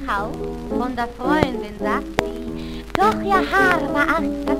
Haus von der Freundin, sagt sie, doch ihr Haar war erst